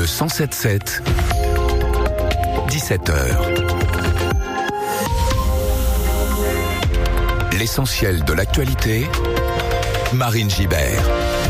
107.7, 17h. L'essentiel de l'actualité, Marine Gibert.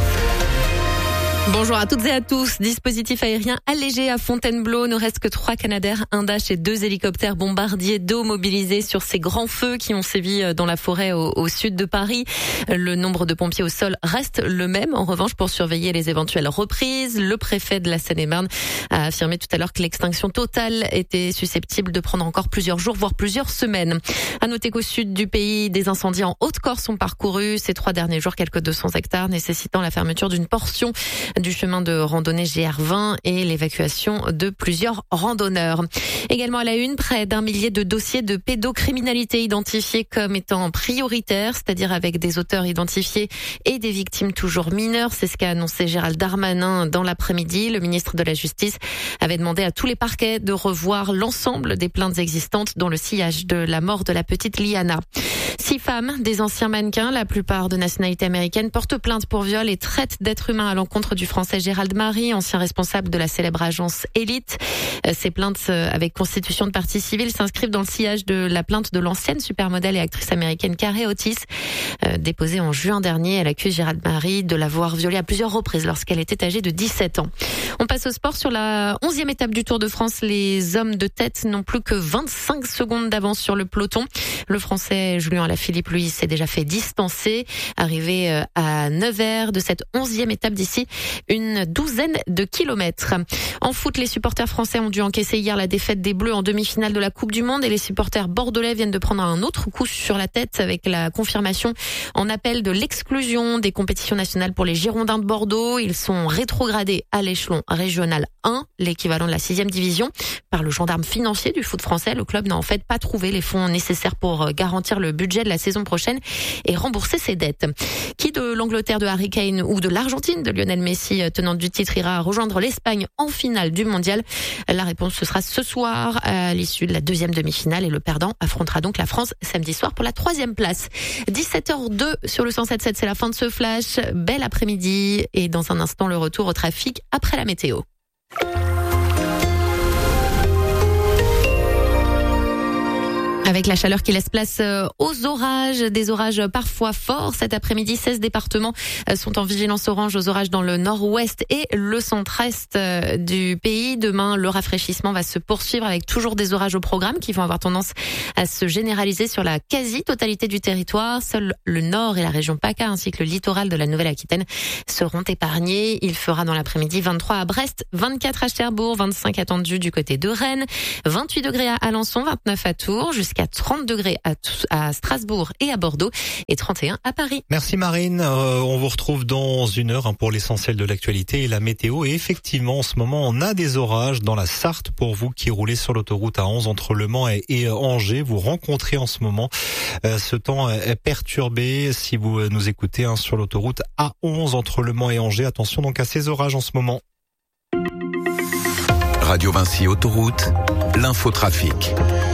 Bonjour à toutes et à tous. Dispositif aérien allégé à Fontainebleau. Ne reste que 3 Canadair, un Dash et 2 hélicoptères bombardiers d'eau mobilisés sur ces grands feux qui ont sévi dans la forêt au sud de Paris. Le nombre de pompiers au sol reste le même. En revanche, pour surveiller les éventuelles reprises, le préfet de la Seine-et-Marne a affirmé tout à l'heure que l'extinction totale était susceptible de prendre encore plusieurs jours, voire plusieurs semaines. À noter qu'au sud du pays, des incendies en Haute-Corse ont parcouru ces 3 derniers jours quelques 200 hectares, nécessitant la fermeture d'une portion du chemin de randonnée GR20 et l'évacuation de plusieurs randonneurs. Également à la une, près d'1 millier de dossiers de pédocriminalité identifiés comme étant prioritaires, c'est-à-dire avec des auteurs identifiés et des victimes toujours mineures. C'est ce qu'a annoncé Gérald Darmanin dans l'après-midi. Le ministre de la Justice avait demandé à tous les parquets de revoir l'ensemble des plaintes existantes dans le sillage de la mort de la petite Liana. 6 femmes, des anciens mannequins, la plupart de nationalité américaine, portent plainte pour viol et traite d'êtres humains à l'encontre du Français Gérald Marie, ancien responsable de la célèbre agence Elite. Ces plaintes avec constitution de partie civile s'inscrivent dans le sillage de la plainte de l'ancienne supermodèle et actrice américaine Carey Otis, déposée en juin dernier. Elle accuse Gérald Marie de l'avoir violée à plusieurs reprises lorsqu'elle était âgée de 17 ans. On passe au sport. Sur la 11e étape du Tour de France, les hommes de tête n'ont plus que 25 secondes d'avance sur le peloton. Le Français Julien Alaphilippe, lui, s'est déjà fait distancer. Arrivé à Nevers de cette 11e étape d'ici une douzaine de kilomètres. En foot, les supporters français ont dû encaisser hier la défaite des Bleus en demi-finale de la Coupe du Monde et les supporters bordelais viennent de prendre un autre coup sur la tête avec la confirmation en appel de l'exclusion des compétitions nationales pour les Girondins de Bordeaux. Ils sont rétrogradés à l'échelon régional 1, l'équivalent de la 6e division, par le gendarme financier du foot français. Le club n'a en fait pas trouvé les fonds nécessaires pour garantir le budget de la saison prochaine et rembourser ses dettes. Qui de l'Angleterre de Harry Kane ou de l'Argentine de Lionel Messi, tenante du titre, ira rejoindre l'Espagne en finale du mondial? La réponse, ce sera ce soir à l'issue de la 2e demi-finale et le perdant affrontera donc la France samedi soir pour la 3e place. 17h02 sur le 107.7, c'est la fin de ce flash. Bel après-midi et dans un instant le retour au trafic après la météo. Avec la chaleur qui laisse place aux orages, des orages parfois forts. Cet après-midi, 16 départements sont en vigilance orange aux orages dans le nord-ouest et le centre-est du pays. Demain, le rafraîchissement va se poursuivre avec toujours des orages au programme qui vont avoir tendance à se généraliser sur la quasi-totalité du territoire. Seul le nord et la région PACA ainsi que le littoral de la Nouvelle-Aquitaine seront épargnés. Il fera dans l'après-midi 23 à Brest, 24 à Cherbourg, 25 attendus du côté de Rennes, 28 degrés à Alençon, 29 à Tours, jusqu'à 30 degrés à Strasbourg et à Bordeaux et 31 à Paris. Merci Marine, on vous retrouve dans une heure pour l'essentiel de l'actualité et la météo. Et effectivement, en ce moment, on a des orages dans la Sarthe. Pour vous qui roulez sur l'autoroute A11 entre Le Mans et Angers, vous rencontrez en ce moment ce temps est perturbé. Si vous nous écoutez sur l'autoroute A11 entre Le Mans et Angers, attention donc à ces orages en ce moment. Radio Vinci Autoroute, l'infotrafic.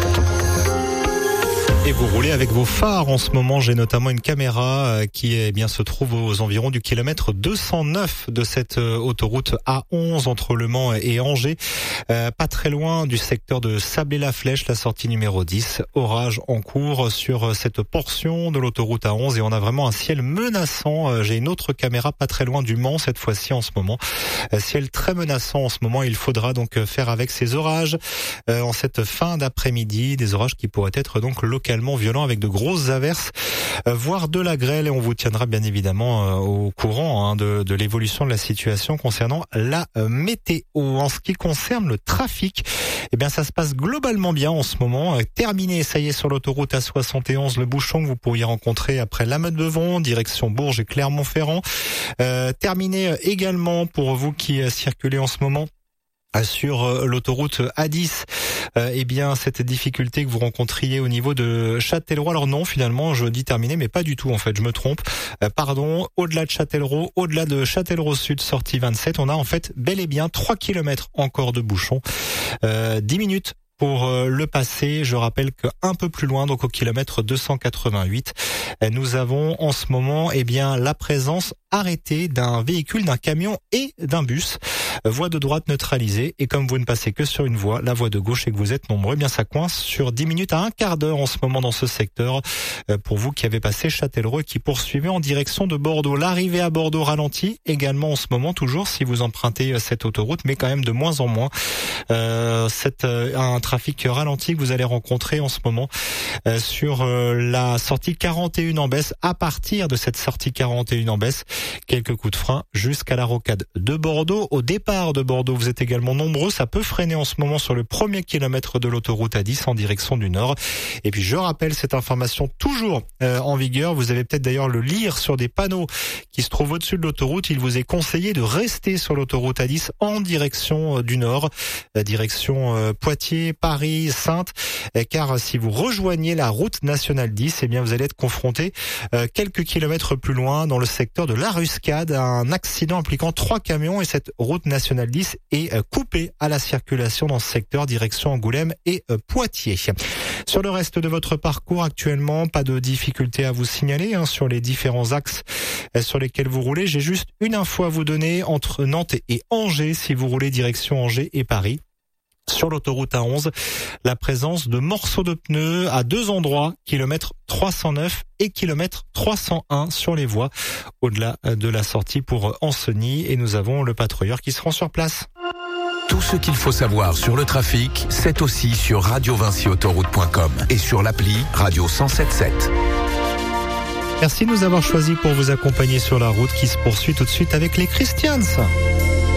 Et vous roulez avec vos phares en ce moment. J'ai notamment une caméra qui se trouve aux environs du kilomètre 209 de cette autoroute A11 entre Le Mans et Angers. Pas très loin du secteur de Sablé-la-Flèche, la sortie numéro 10. Orage en cours sur cette portion de l'autoroute A11 et on a vraiment un ciel menaçant. J'ai une autre caméra pas très loin du Mans cette fois-ci en ce moment. Ciel très menaçant en ce moment. Il faudra donc faire avec ces orages en cette fin d'après-midi. Des orages qui pourraient être donc localement violent avec de grosses averses, voire de la grêle, et on vous tiendra bien évidemment au courant de l'évolution de la situation concernant la météo. En ce qui concerne le trafic, ça se passe globalement bien en ce moment. Terminé, ça y est, sur l'autoroute A71, le bouchon que vous pourriez rencontrer après la Meute-Beuvron, direction Bourges et Clermont-Ferrand. Terminé également pour vous qui circulez en ce moment sur l'autoroute A10, cette difficulté que vous rencontriez au niveau de Châtellerault. Alors non, finalement, je dis terminé, mais pas du tout, en fait, je me trompe. Au-delà de Châtellerault, au-delà de Châtellerault Sud, sortie 27, on a en fait bel et bien 3 kilomètres encore de bouchons. 10 minutes pour le passer. Je rappelle qu'un peu plus loin, donc au kilomètre 288, nous avons en ce moment la présence arrêtée d'un véhicule, d'un camion et d'un bus. Voie de droite neutralisée, et comme vous ne passez que sur une voie, la voie de gauche, et que vous êtes nombreux, ça coince sur 10 minutes à un quart d'heure en ce moment dans ce secteur. Pour vous qui avez passé Châtellerault et qui poursuivez en direction de Bordeaux. L'arrivée à Bordeaux ralentit également en ce moment, toujours si vous empruntez cette autoroute, mais quand même de moins en moins. C'est un trafic ralenti que vous allez rencontrer en ce moment sur la sortie 41 en baisse. À partir de cette sortie 41 en baisse, quelques coups de frein jusqu'à la rocade de Bordeaux. Au départ de Bordeaux, vous êtes également nombreux. Ça peut freiner en ce moment sur le premier kilomètre de l'autoroute A10 en direction du nord. Et puis je rappelle cette information toujours en vigueur. Vous avez peut-être d'ailleurs le lire sur des panneaux qui se trouvent au-dessus de l'autoroute. Il vous est conseillé de rester sur l'autoroute A10 en direction du nord, direction Poitiers, Paris, Saintes, car si vous rejoignez la route nationale 10, vous allez être confronté quelques kilomètres plus loin dans le secteur de la Ruscade à un accident impliquant 3 camions, et cette route nationale 10 est coupée à la circulation dans ce secteur direction Angoulême et Poitiers. Sur le reste de votre parcours actuellement, pas de difficulté à vous signaler sur les différents axes sur lesquels vous roulez. J'ai juste une info à vous donner entre Nantes et Angers si vous roulez direction Angers et Paris. Sur l'autoroute A11, la présence de morceaux de pneus à 2 endroits, kilomètre 309 et kilomètre 301 sur les voies, au-delà de la sortie pour Ancenis, et nous avons le patrouilleur qui se rend sur place. Tout ce qu'il faut savoir sur le trafic, c'est aussi sur radiovinciautoroute.com et sur l'appli Radio 107.7. Merci de nous avoir choisis pour vous accompagner sur la route qui se poursuit tout de suite avec les Christians.